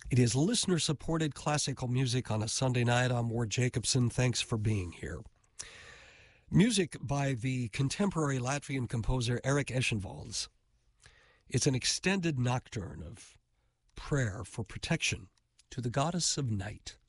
It is listener-supported classical music on a Sunday night. I'm Ward Jacobson. Thanks for being here. Music by the contemporary Latvian composer Erik Eschenvalds. It's an extended nocturne of prayer for protection to the goddess of night.